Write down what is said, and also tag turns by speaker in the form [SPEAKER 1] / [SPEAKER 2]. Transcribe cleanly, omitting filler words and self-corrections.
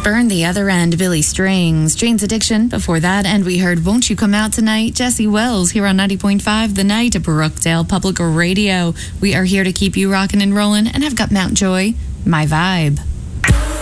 [SPEAKER 1] Burn the Other End, Billy Strings, Jane's Addiction before that, and we heard Won't You Come Out Tonight, Jesse Wells here on 90.5 The Night at Brookdale Public Radio. We are here to keep you rocking and rolling, and I've got Mountjoy, my vibe.